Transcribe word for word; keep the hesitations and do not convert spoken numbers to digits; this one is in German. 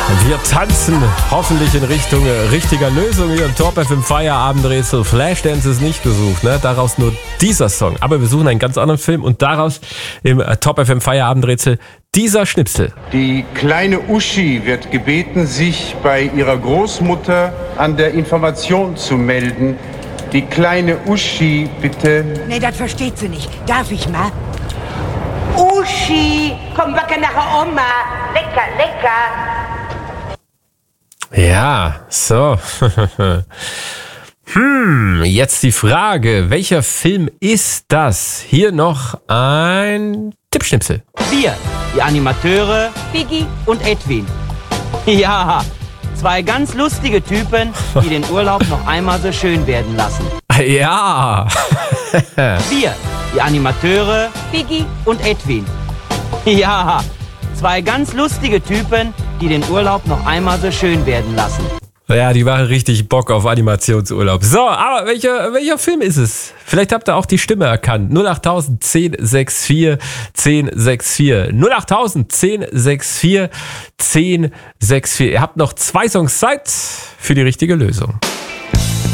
Wir tanzen hoffentlich in Richtung richtiger Lösung hier im Top F M Feierabendrätsel. Flashdance ist nicht gesucht, ne? Daraus nur dieser Song. Aber wir suchen einen ganz anderen Film und daraus im Top F M Feierabendrätsel dieser Schnipsel. Die kleine Uschi wird gebeten, sich bei ihrer Großmutter an der Information zu melden. Die kleine Uschi, bitte. Nee, das versteht sie nicht. Darf ich mal? Uschi, komm wacker nach Oma. Lecker, lecker. Ja, so. hm, jetzt die Frage, welcher Film ist das? Hier noch ein Tippschnipsel. Wir, die Animateure, Biggie und Edwin. Ja, zwei ganz lustige Typen, die den Urlaub noch einmal so schön werden lassen. Ja. Wir, die Animateure, Biggie und Edwin. Ja, zwei ganz lustige Typen, die den Urlaub noch einmal so schön werden lassen. Ja, die machen richtig Bock auf Animationsurlaub. So, aber welcher, welcher Film ist es? Vielleicht habt ihr auch die Stimme erkannt. null acht tausend zehn sechs vier zehn sechs vier. null acht tausend zehn sechs vier zehn sechs vier. Ihr habt noch zwei Songs Zeit für die richtige Lösung.